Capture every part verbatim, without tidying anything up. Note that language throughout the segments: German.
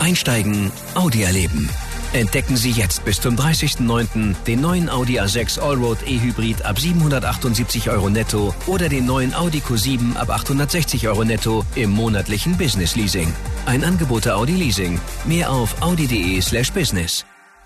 Einsteigen, Audi erleben. Entdecken Sie jetzt bis zum dreißigsten neunten den neuen Audi A sechs Allroad E-Hybrid ab siebenhundertachtundsiebzig Euro netto oder den neuen Audi Q sieben ab achthundertsechzig Euro netto im monatlichen Business Leasing. Ein Angebot der Audi Leasing. Mehr auf audi.de slash business.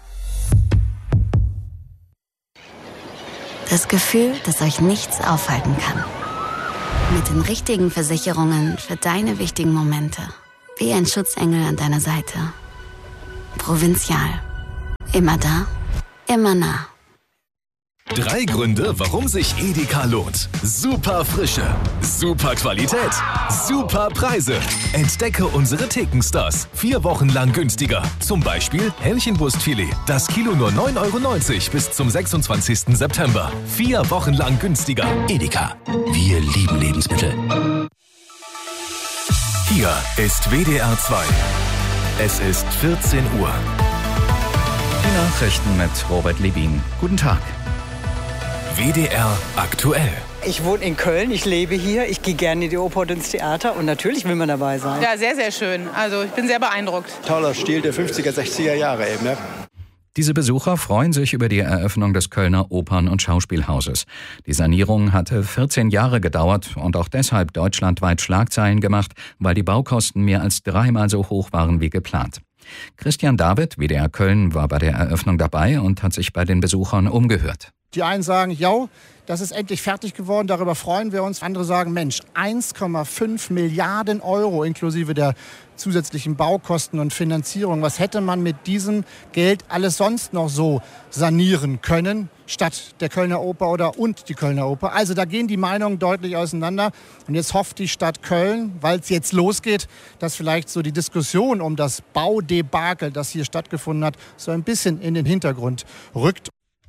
Das Gefühl, dass euch nichts aufhalten kann. Mit den richtigen Versicherungen für deine wichtigen Momente. Wie ein Schutzengel an deiner Seite. Provinzial. Immer da, immer nah. Drei Gründe, warum sich Edeka lohnt. Super Frische, super Qualität, super Preise. Entdecke unsere Thekenstars. Vier Wochen lang günstiger. Zum Beispiel Hähnchenbrustfilet. Das Kilo nur neun Euro neunzig bis zum sechsundzwanzigsten September. Vier Wochen lang günstiger. Edeka. Wir lieben Lebensmittel. Hier ist W D R zwei. Es ist vierzehn Uhr. Die Nachrichten mit Robert Levin. Guten Tag. W D R aktuell. Ich wohne in Köln, ich lebe hier, ich gehe gerne in die Oper und ins Theater und natürlich will man dabei sein. Ja, sehr, sehr schön. Also ich bin sehr beeindruckt. Toller Stil der fünfziger, sechziger Jahre eben, ne? Diese Besucher freuen sich über die Eröffnung des Kölner Opern- und Schauspielhauses. Die Sanierung hatte vierzehn Jahre gedauert und auch deshalb deutschlandweit Schlagzeilen gemacht, weil die Baukosten mehr als dreimal so hoch waren wie geplant. Christian David, W D R Köln, war bei der Eröffnung dabei und hat sich bei den Besuchern umgehört. Die einen sagen, ja, das ist endlich fertig geworden, darüber freuen wir uns. Andere sagen, Mensch, eins Komma fünf Milliarden Euro inklusive der zusätzlichen Baukosten und Finanzierung. Was hätte man mit diesem Geld alles sonst noch so sanieren können, statt der Kölner Oper oder und die Kölner Oper? Also da gehen die Meinungen deutlich auseinander. Und jetzt hofft die Stadt Köln, weil es jetzt losgeht, dass vielleicht so die Diskussion um das Baudebakel, das hier stattgefunden hat, so ein bisschen in den Hintergrund rückt.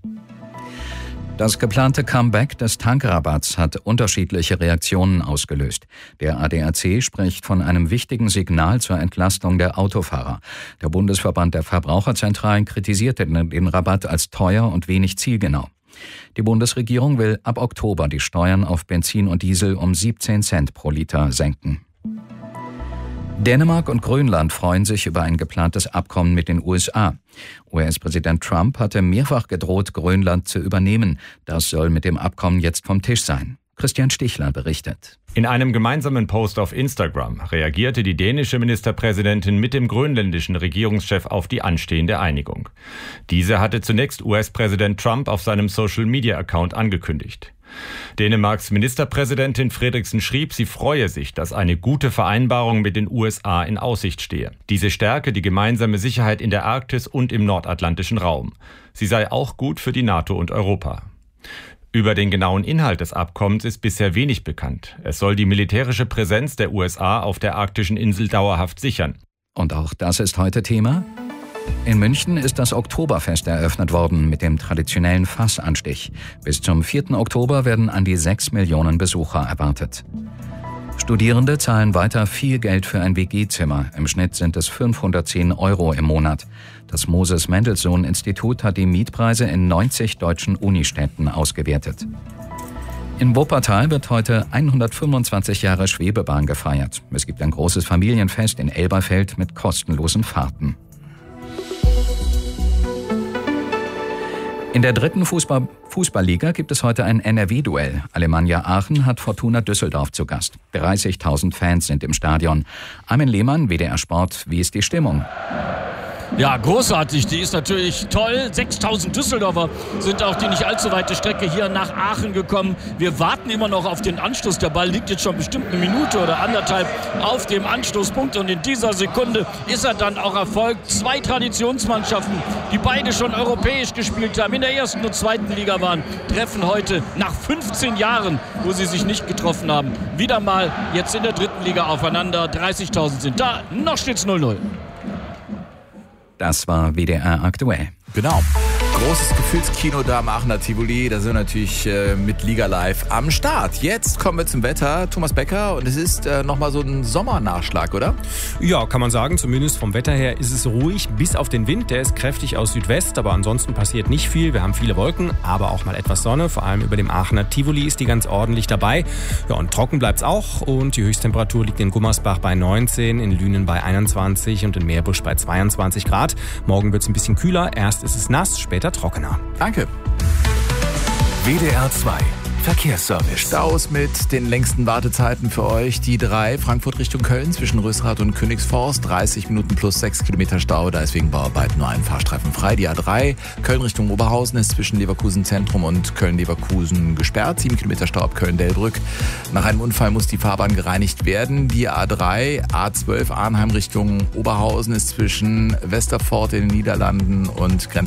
Das geplante Comeback des Tankrabatts hat unterschiedliche Reaktionen ausgelöst. Der A D A C spricht von einem wichtigen Signal zur Entlastung der Autofahrer. Der Bundesverband der Verbraucherzentralen kritisierte den Rabatt als teuer und wenig zielgenau. Die Bundesregierung will ab Oktober die Steuern auf Benzin und Diesel um siebzehn Cent pro Liter senken. Dänemark und Grönland freuen sich über ein geplantes Abkommen mit den U S A. U S-Präsident Trump hatte mehrfach gedroht, Grönland zu übernehmen. Das soll mit dem Abkommen jetzt vom Tisch sein. Christian Stichler berichtet. In einem gemeinsamen Post auf Instagram reagierte die dänische Ministerpräsidentin mit dem grönländischen Regierungschef auf die anstehende Einigung. Diese hatte zunächst U S-Präsident Trump auf seinem Social-Media-Account angekündigt. Dänemarks Ministerpräsidentin Frederiksen schrieb, sie freue sich, dass eine gute Vereinbarung mit den U S A in Aussicht stehe. Diese stärke die gemeinsame Sicherheit in der Arktis und im nordatlantischen Raum. Sie sei auch gut für die NATO und Europa. Über den genauen Inhalt des Abkommens ist bisher wenig bekannt. Es soll die militärische Präsenz der U S A auf der arktischen Insel dauerhaft sichern. Und auch das ist heute Thema. In München ist das Oktoberfest eröffnet worden mit dem traditionellen Fassanstich. Bis zum vierten Oktober werden an die sechs Millionen Besucher erwartet. Studierende zahlen weiter viel Geld für ein W G-Zimmer. Im Schnitt sind es fünfhundertzehn Euro im Monat. Das Moses-Mendelssohn-Institut hat die Mietpreise in neunzig deutschen Unistädten ausgewertet. In Wuppertal wird heute hundertfünfundzwanzig Jahre Schwebebahn gefeiert. Es gibt ein großes Familienfest in Elberfeld mit kostenlosen Fahrten. In der dritten Fußball- Fußballliga gibt es heute ein N R W-Duell. Alemannia Aachen hat Fortuna Düsseldorf zu Gast. dreißigtausend Fans sind im Stadion. Armin Lehmann, W D R Sport, wie ist die Stimmung? Ja, großartig. Die ist natürlich toll. sechstausend Düsseldorfer sind auch die nicht allzu weite Strecke hier nach Aachen gekommen. Wir warten immer noch auf den Anstoß. Der Ball liegt jetzt schon bestimmt eine Minute oder anderthalb auf dem Anstoßpunkt. Und in dieser Sekunde ist er dann auch erfolgt. Zwei Traditionsmannschaften, die beide schon europäisch gespielt haben, in der ersten und zweiten Liga waren, treffen heute nach fünfzehn Jahren, wo sie sich nicht getroffen haben, wieder mal jetzt in der dritten Liga aufeinander. dreißigtausend sind da. Noch steht's null null. Das war W D R aktuell. Genau. Großes Gefühlskino da am Aachener Tivoli. Da sind wir natürlich äh, mit Liga Live am Start. Jetzt kommen wir zum Wetter. Thomas Becker, und es ist äh, nochmal so ein Sommernachschlag, oder? Ja, kann man sagen. Zumindest vom Wetter her ist es ruhig. Bis auf den Wind, der ist kräftig aus Südwest. Aber ansonsten passiert nicht viel. Wir haben viele Wolken, aber auch mal etwas Sonne. Vor allem über dem Aachener Tivoli ist die ganz ordentlich dabei. Ja, und trocken bleibt's auch. Und die Höchsttemperatur liegt in Gummersbach bei neunzehn, in Lünen bei einundzwanzig und in Meerbusch bei zweiundzwanzig Grad. Morgen wird's ein bisschen kühler. Erst ist es nass, später trockener. Danke. W D R zwei Verkehrsservice. Staus mit den längsten Wartezeiten für euch. Die drei Frankfurt Richtung Köln zwischen Rösrath und Königsforst. dreißig Minuten plus sechs Kilometer Stau. Da ist wegen Bauarbeiten nur ein Fahrstreifen frei. Die A drei Köln Richtung Oberhausen ist zwischen Leverkusen Zentrum und Köln-Leverkusen gesperrt. sieben Kilometer Stau ab Köln-Delbrück. Nach einem Unfall muss die Fahrbahn gereinigt werden. Die A drei A zwölf Arnheim Richtung Oberhausen ist zwischen Westerfort in den Niederlanden und Grenz